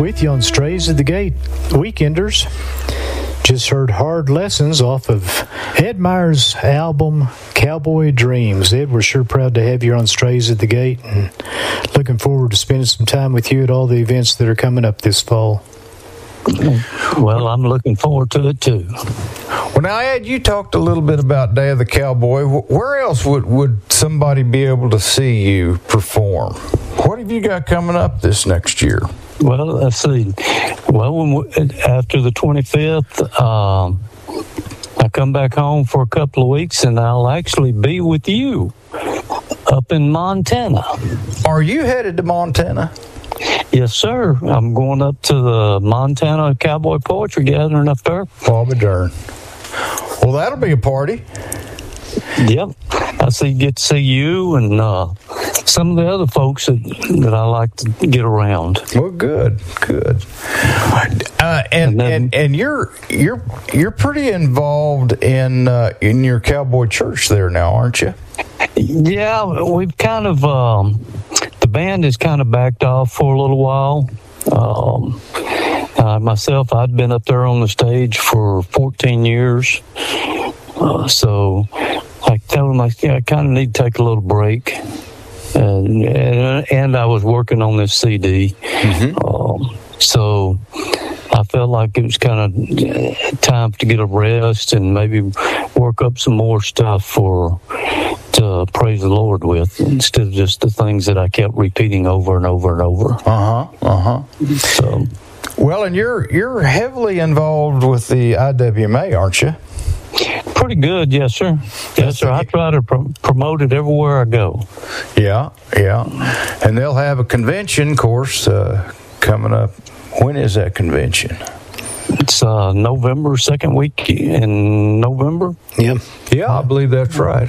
with you on Strays at the Gate Weekenders. Just heard Hard Lessons off of Ed Meyer's album Cowboy Dreams. Ed, we're sure proud to have you on Strays at the Gate and looking forward to spending some time with you at all the events that are coming up this fall. Well, I'm looking forward to it too. Well, now, Ed, you talked a little bit about Day of the Cowboy. Where else would somebody be able to see you perform? What have you got coming up this next year? Well, let's see. Well, after the 25th, I come back home for a couple of weeks, and I'll actually be with you up in Montana. Are you headed to Montana? Yes, sir. I'm going up to the Montana Cowboy Poetry Gathering up there. Bobby Dern. Well, that'll be a party. Yep. Get to see you and some of the other folks that I like to get around. Well, good. And you're pretty involved in your cowboy church there now, aren't you? Yeah, we've kind of the band has kind of backed off for a little while. Myself, I'd been up there on the stage for 14 years, so I told them I kind of need to take a little break, and I was working on this CD, so I felt like it was kind of time to get a rest and maybe work up some more stuff to praise the Lord with, instead of just the things that I kept repeating over and over and over. So. Well, and you're heavily involved with the IWMA, aren't you? Pretty good, yes, sir. Yes, sir. I try to promote it everywhere I go. Yeah. And they'll have a convention, of course, coming up. When is that convention? It's November, second week in November. Yeah, I believe that's right.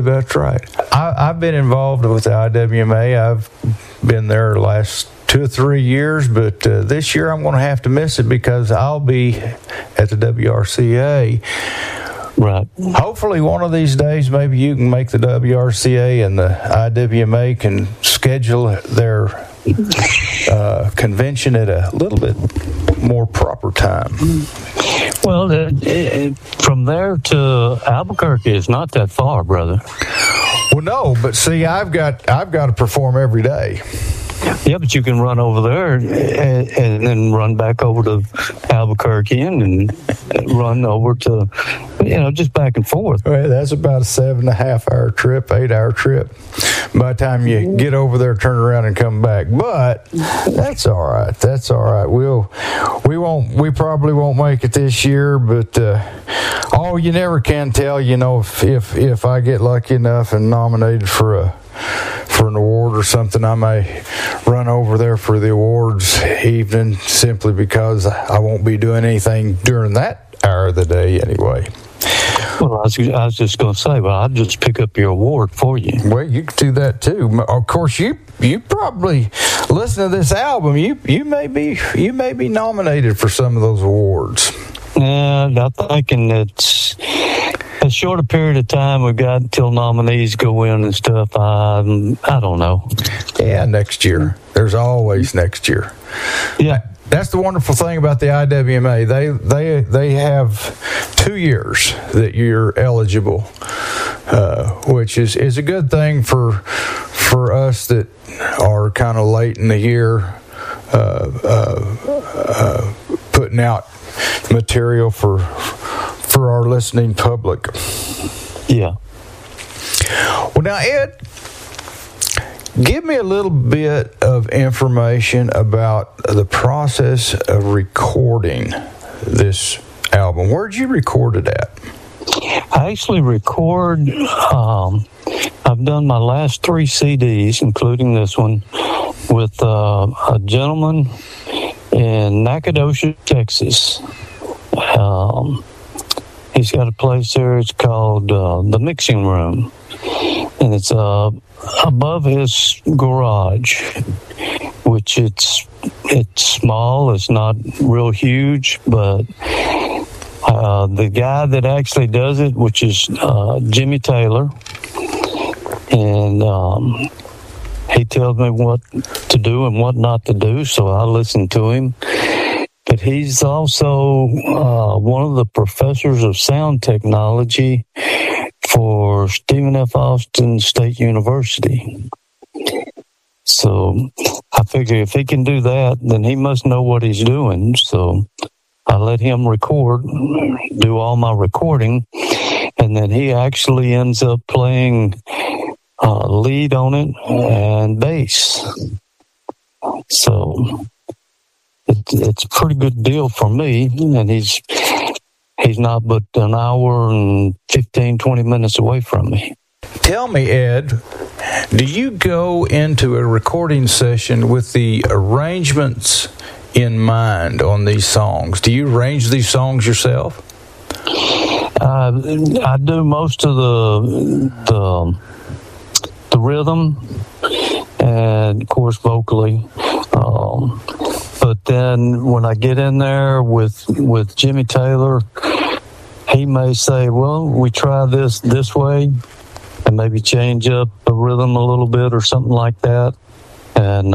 I've been involved with the IWMA. I've been there the last 2 or 3 years, but this year I'm going to have to miss it because I'll be at the WRCA. Right. Hopefully one of these days maybe you can make the WRCA and the IWMA can schedule their convention at a little bit more proper time. Well, from there to Albuquerque is not that far, brother. Well, no, but see, I've got to perform every day. Yeah, but you can run over there and then run back over to Albuquerque and run over to, just back and forth. Well, that's about a 7.5-hour trip, 8-hour trip by the time you get over there, turn around and come back. But that's all right. We probably won't make it this year, but you never can tell, if I get lucky enough and nominated for an award or something, I may run over there for the awards evening simply because I won't be doing anything during that hour of the day anyway. Well, I was just going to say, I'll just pick up your award for you. Well, you could do that too. Of course, you probably listen to this album. You may be nominated for some of those awards. Yeah, I'm thinking it's a shorter period of time we've got until nominees go in and stuff. I don't know. Yeah, next year. There's always next year. Yeah. That's the wonderful thing about the IWMA. They have 2 years that you're eligible, which is a good thing for us that are kind of late in the year, putting out material for our listening public. Yeah. Well, now, Ed, give me a little bit of information about the process of recording this album. Where'd you record it at? I actually record, I've done my last 3 CDs, including this one, with a gentleman in Nacogdoches, Texas. He's got a place there, it's called The Mixing Room, and it's above his garage, which it's small, it's not real huge, but the guy that actually does it, which is Jimmy Taylor, and he tells me what to do and what not to do, so I listen to him. But he's also one of the professors of sound technology for Stephen F. Austin State University. So I figure if he can do that, then he must know what he's doing. So I let him record, do all my recording, and then he actually ends up playing lead on it and bass. So it's a pretty good deal for me, and he's not but an hour and 15, 20 minutes away from me. Tell me, Ed, do you go into a recording session with the arrangements in mind on these songs? Do you arrange these songs yourself? I do most of the rhythm and, of course, vocally. But then when I get in there with Jimmy Taylor, he may say, well, we try this way and maybe change up the rhythm a little bit or something like that. And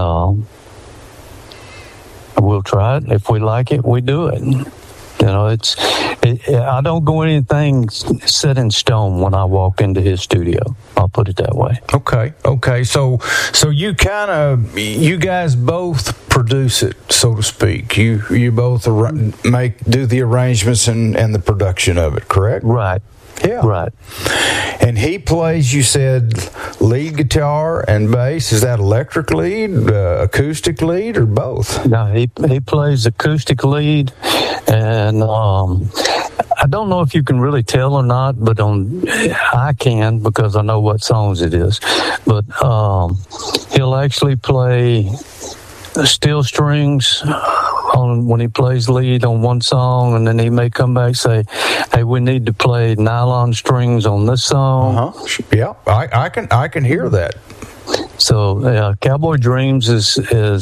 we'll try it. If we like it, we do it. You know, I don't go anything set in stone when I walk into his studio. I'll put it that way. Okay. So you you guys both produce it, so to speak. You both do the arrangements and the production of it, correct? Right. Yeah. Right. And he plays, you said, lead guitar and bass. Is that electric lead, acoustic lead, or both? No, he plays acoustic lead, and I don't know if you can really tell or not, but I can because I know what songs it is. But he'll actually play steel strings when he plays lead on one song, and then he may come back and say, hey, we need to play nylon strings on this song. Yeah, I can hear that. So Cowboy Dreams is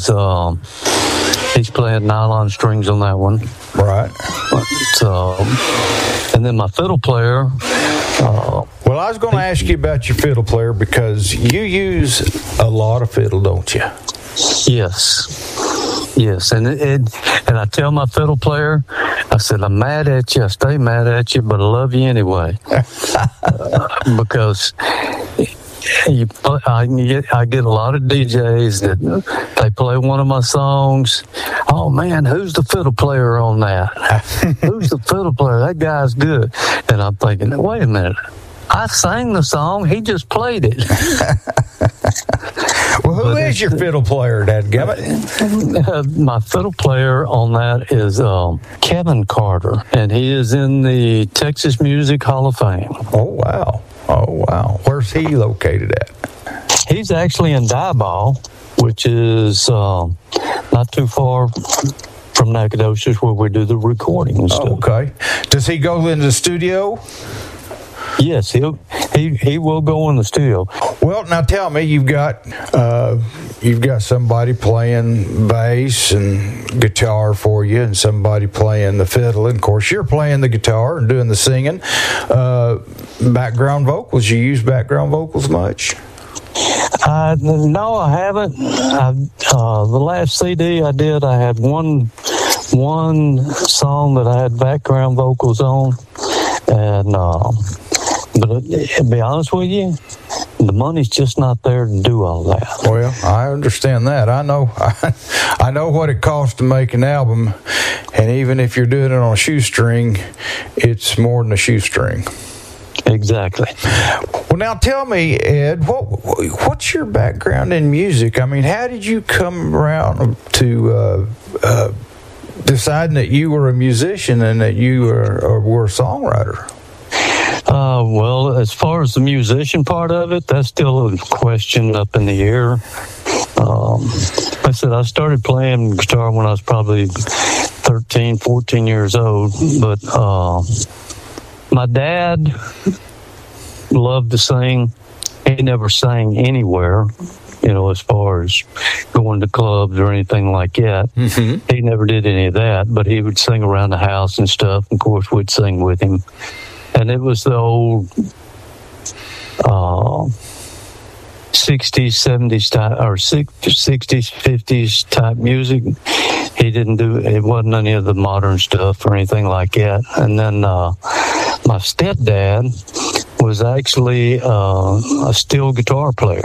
he's playing nylon strings on that one. Right. So, and then my fiddle player. Well, I was going to ask you about your fiddle player because you use a lot of fiddle, don't you? Yes, and I tell my fiddle player, I said, I'm mad at you, I stay mad at you, but I love you anyway. Because I get a lot of DJs that they play one of my songs. Oh man, who's the fiddle player on that? Who's the fiddle player? That guy's good. And I'm thinking, wait a minute, I sang the song, he just played it. Well, who is your fiddle player, dadgummit? My fiddle player on that is Kevin Carter, and he is in the Texas Music Hall of Fame. Oh, wow. Where's he located at? He's actually in Diboll, which is not too far from Nacogdoches, where we do the recording and stuff. Okay. Does he go into the studio? Yes, he will go in the studio. Well, now tell me, you've got somebody playing bass and guitar for you, and somebody playing the fiddle, and of course you're playing the guitar and doing the singing. Background vocals. You use background vocals much? No, I haven't. The last CD I did, I had one song that I had background vocals on, and. But to be honest with you, the money's just not there to do all that. Well, I understand that. I know what it costs to make an album, and even if you're doing it on a shoestring, it's more than a shoestring. Exactly. Well, now tell me, Ed, what's your background in music? I mean, how did you come around to deciding that you were a musician and that you were a songwriter? Well, as far as the musician part of it, that's still a question up in the air. Like I said, I started playing guitar when I was probably 13, 14 years old, but my dad loved to sing. He never sang anywhere, as far as going to clubs or anything like that. Mm-hmm. He never did any of that, but he would sing around the house and stuff. Of course, we'd sing with him. And it was the old 60s, 70s type, or 60s, 50s type music. He didn't do it. Wasn't any of the modern stuff or anything like that. And then my stepdad was actually a steel guitar player,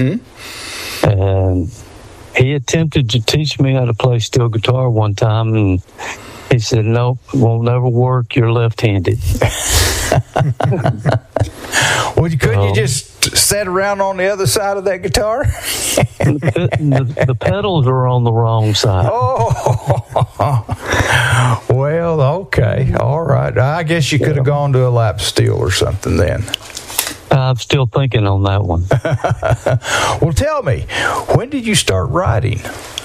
and he attempted to teach me how to play steel guitar one time, and he said, "Nope, won't never work. You're left-handed." Well, couldn't you just sit around on the other side of that guitar? the pedals are on the wrong side. Oh, well, okay, all right. I guess you could have gone to a lap steel or something then. I'm still thinking on that one. Well, tell me, when did you start writing?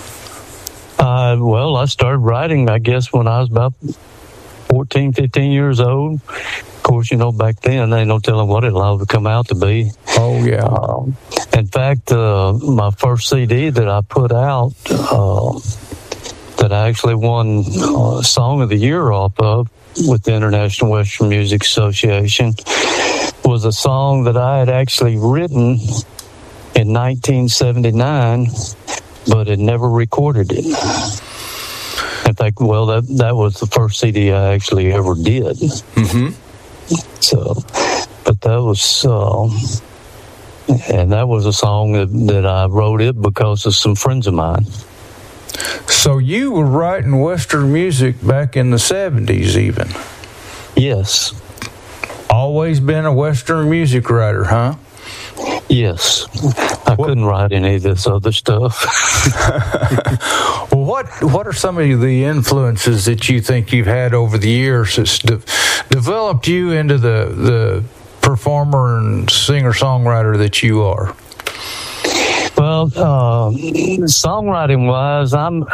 Well, I started writing, I guess, when I was about 14, 15 years old. Of course, back then, they ain't no telling what it'll ever come out to be. Oh, yeah. In fact, my first CD that I put out, that I actually won Song of the Year off of with the International Western Music Association, was a song that I had actually written in 1979, but had never recorded it. In fact, well, that was the first CD I actually ever did. So, but that was, and that was a song that I wrote it because of some friends of mine. So you were writing Western music back in the 70s even? Yes. Always been a Western music writer, huh? Yes. I couldn't write any of this other stuff. Well, what are some of the influences that you think you've had over the years that's developed you into the performer and singer-songwriter that you are? Well, songwriting wise,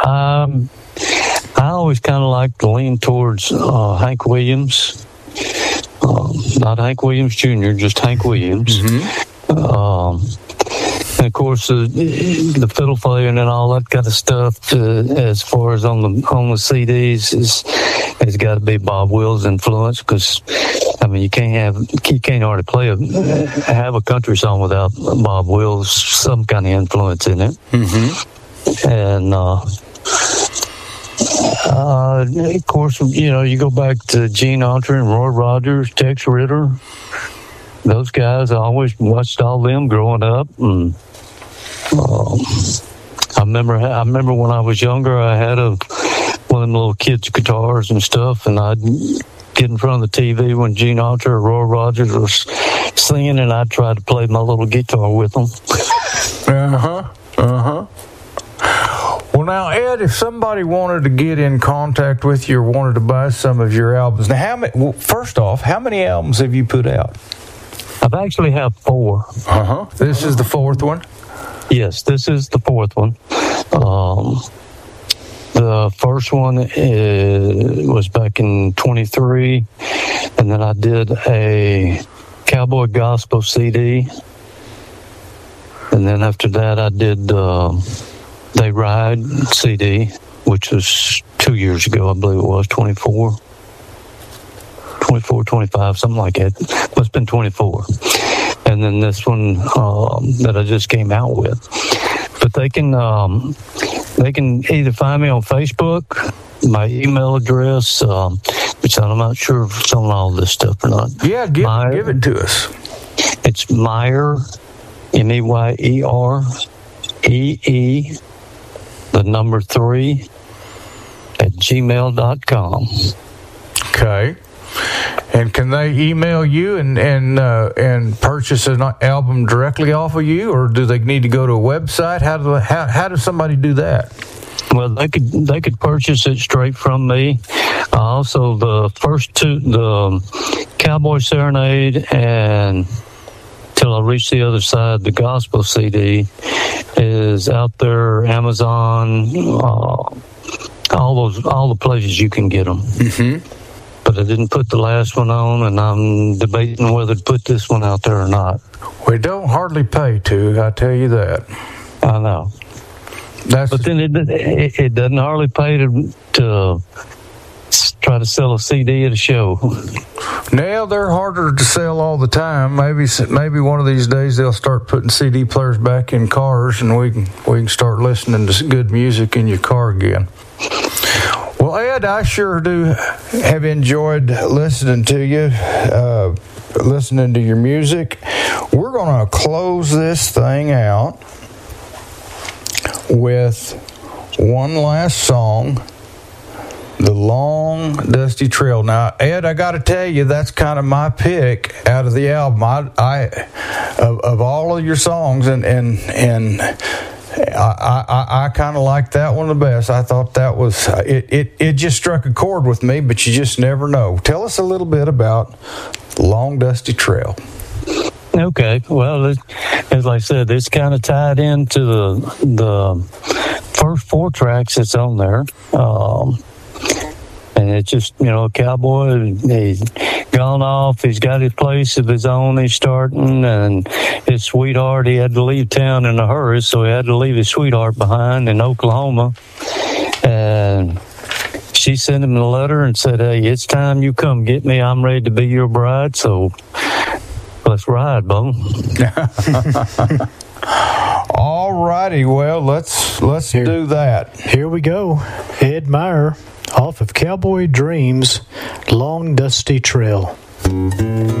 I always kind of like to lean towards Hank Williams. Not Hank Williams Jr., just Hank Williams. And of course, the fiddle playing and all that kind of stuff, as far as on the CDs, has got to be Bob Wills' influence. Because I mean, you can't hardly have a country song without Bob Wills, some kind of influence in it. And of course, you go back to Gene Autry and Roy Rogers, Tex Ritter. Those guys, I always watched all them growing up. And I remember when I was younger, I had one of them little kids' guitars and stuff, and I'd get in front of the TV when Gene Autry or Roy Rogers was singing, and I'd try to play my little guitar with them. Well, now, Ed, if somebody wanted to get in contact with you or wanted to buy some of your albums, now, first off, how many albums have you put out? I've actually have 4. This is the 4th one? Yes, this is the 4th one. The first one was back in 23, and then I did a cowboy gospel CD, and then after that I did They Ride CD, which was 2 years ago, I believe it was, 24, 25, something like that. Must have been 24. And then this one that I just came out with. But they can either find me on Facebook, my email address, which I'm not sure if it's on all this stuff or not. Yeah, give it to us. It's Meyer, MEYER, EE, the number 3, at gmail.com. Okay. And can they email you and purchase an album directly off of you, or do they need to go to a website? How does somebody do that? Well, they could purchase it straight from me. Also, the first 2, the Cowboy Serenade and Till I Reach the Other Side, the gospel CD, is out there, Amazon, all the places you can get them. But I didn't put the last one on, and I'm debating whether to put this one out there or not. We don't hardly pay to, I tell you that. I know. But then it doesn't hardly pay to try to sell a CD at a show. Now they're harder to sell all the time. Maybe one of these days they'll start putting CD players back in cars, and we can start listening to good music in your car again. Well, Ed, I sure do have enjoyed listening to you, listening to your music. We're going to close this thing out with one last song, The Long Dusty Trail. Now, Ed, I got to tell you, that's kind of my pick out of the album. Of all of your songs, and I kind of like that one the best. I thought that was it just struck a chord with me, but you just never know. Tell us a little bit about The Long Dusty Trail. Okay, well, as I said, it's kind of tied into the first 4 tracks that's on there. And it's just, a cowboy, he's gone off, he's got his place of his own, he's starting, and his sweetheart, he had to leave town in a hurry, so he had to leave his sweetheart behind in Oklahoma. And she sent him a letter and said, hey, it's time you come get me, I'm ready to be your bride, so let's ride, Bo. All righty, well, let's do that. Here we go. Ed Meyer off of Cowboy Dreams, Long Dusty Trail.